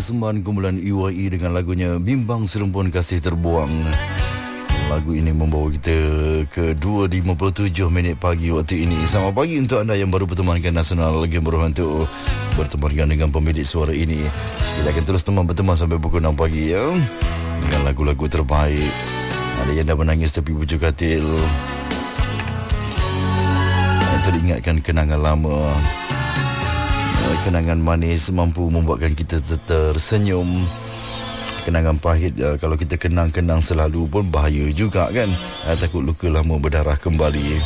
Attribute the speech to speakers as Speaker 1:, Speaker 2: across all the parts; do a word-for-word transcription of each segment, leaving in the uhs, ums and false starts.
Speaker 1: persembahan kumpulan E Y E dengan lagunya Bimbang Serumpun Kasih Terbuang. Lagu ini membawa kita ke dua lima puluh tujuh minit pagi waktu ini. Selamat pagi untuk anda yang baru bertemankan Nasional Game Berhantu. Bertemankan dengan pemilik suara ini. Kita akan terus teman berteman sampai pukul enam pagi ya. Dengan lagu-lagu terbaik. Ada yang dah menangis tepi bujur katil. Teringatkan kenangan lama. Kenangan manis mampu membuatkan kita tersenyum. Kenangan pahit uh, kalau kita kenang-kenang selalu pun bahaya juga kan. Uh, takut luka lama berdarah kembali.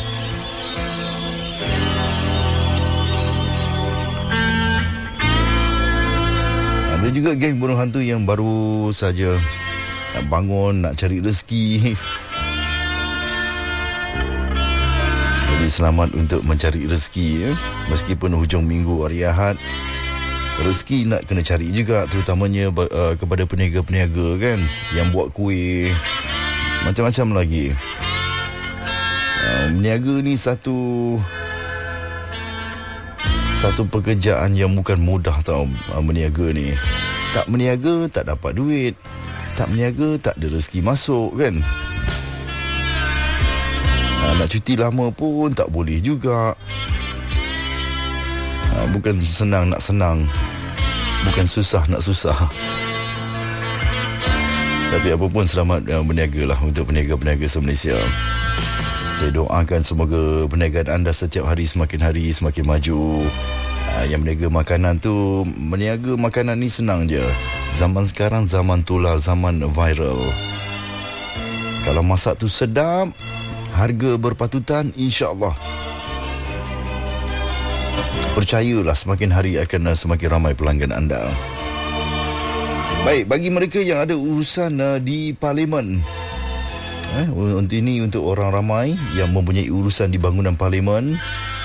Speaker 1: Ada juga geng burung hantu yang baru saja nak bangun, nak cari rezeki. Jadi selamat untuk mencari rezeki ya. Meskipun hujung minggu hari Ahad, rezeki nak kena cari juga, terutamanya uh, kepada peniaga-peniaga kan, yang buat kuih, macam-macam lagi. Uh, meniaga ni satu satu pekerjaan yang bukan mudah tau. Uh, meniaga ni, tak meniaga tak dapat duit, tak meniaga tak ada rezeki masuk kan. Uh, nak cuti lama pun tak boleh juga. Bukan senang nak senang, bukan susah nak susah. Tapi apa pun selamat uh, berniaga lah untuk peniaga-peniaga se-Malaysia. Saya doakan semoga perniagaan anda setiap hari semakin hari semakin maju. uh, Yang berniaga makanan tu, berniaga makanan ni senang je. Zaman sekarang zaman tular, zaman viral. Kalau masak tu sedap, harga berpatutan, insya-Allah, percayalah semakin hari akan uh, semakin ramai pelanggan anda. Baik, bagi mereka yang ada urusan uh, di Parlimen, eh, untuk ini untuk orang ramai yang mempunyai urusan di bangunan Parlimen,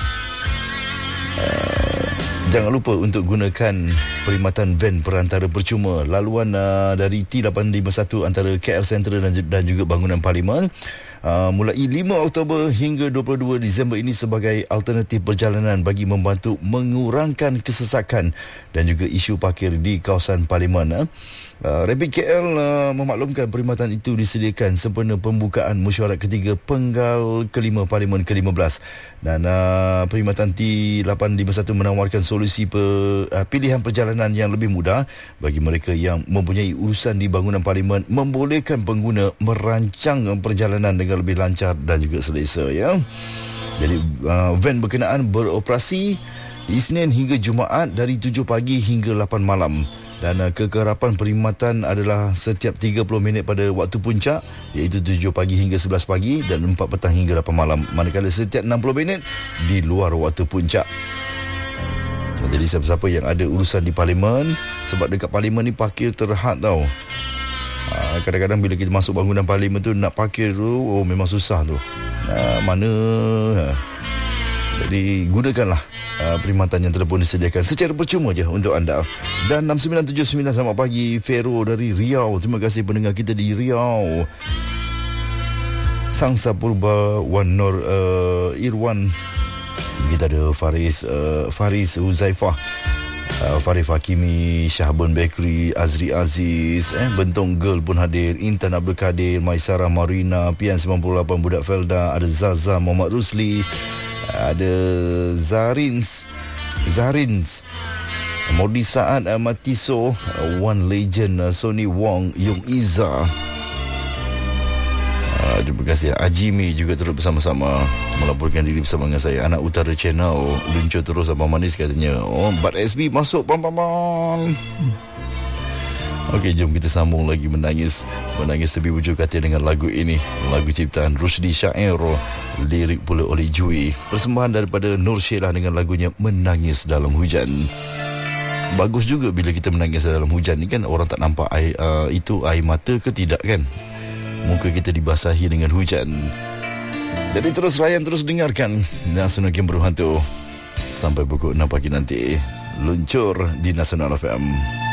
Speaker 1: uh, jangan lupa untuk gunakan perkhidmatan van perantara percuma laluan uh, dari T lapan lima satu antara K L Central dan, dan juga bangunan Parlimen. Uh, mulai lima Oktober hingga dua puluh dua Disember ini sebagai alternatif perjalanan bagi membantu mengurangkan kesesakan dan juga isu parkir di kawasan Parlimen. Uh. Uh, Rapid K L uh, memaklumkan perkhidmatan itu disediakan sempena pembukaan mesyuarat ketiga penggal kelima Parlimen ke lima belas. Dan uh, perkhidmatan T lapan lima satu menawarkan solusi pe, uh, pilihan perjalanan yang lebih mudah bagi mereka yang mempunyai urusan di bangunan Parlimen, membolehkan pengguna merancang perjalanan dengan lebih lancar dan juga selesa ya. Jadi uh, van berkenaan beroperasi Isnin hingga Jumaat dari tujuh pagi hingga lapan malam. Dan uh, kekerapan perkhidmatan adalah setiap tiga puluh minit pada waktu puncak, iaitu tujuh pagi hingga sebelas pagi dan empat petang hingga lapan malam. Manakala setiap enam puluh minit di luar waktu puncak. Jadi siapa-siapa yang ada urusan di Parlimen, sebab dekat Parlimen ni parkir terhad tau. Uh, kadang-kadang bila kita masuk bangunan Parlimen tu, nak parkir tu, oh memang susah tu. Uh, mana... Uh. Jadi gunakanlah uh, perkhidmatan yang telah pun disediakan secara percuma je untuk anda. Dan enam sembilan tujuh sembilan, selamat pagi Fero dari Riau. Terima kasih pendengar kita di Riau. Sangsa Purba Wan Nur uh, Irwan. Kita ada Faris uh, Faris Huzaifah, uh, Farif Hakimi, Syahbun Bakery, Azri Aziz, eh, Bentong Girl pun hadir, Intan Abdul Kadir, Maisara Marina, Pian sembilan puluh lapan, Budak Felda, ada Zaza Muhammad Rusli, ada Zarins Zarins Modi Saad, Matiso, One Legend, Sony Wong, Yung Iza. uh, Terima kasih. Ajimi juga turut bersama-sama melaporkan diri bersama dengan saya. Anak Utara Channel luncur terus Abang Manis katanya. Oh, Bat S B masuk pam-pam-pam. Okey, jom kita sambung lagi menangis Menangis tepi bujur katil dengan lagu ini. Lagu ciptaan Rusdi Syair, lirik pula oleh Jui. Persembahan daripada Nur Sheila dengan lagunya Menangis Dalam Hujan. Bagus juga bila kita menangis dalam hujan ni kan. Orang tak nampak air, uh, itu air mata ke tidak kan. Muka kita dibasahi dengan hujan. Jadi terus layan, terus dengarkan Nasional Game Berhantu sampai pukul enam pagi nanti. Luncur di Nasional F M.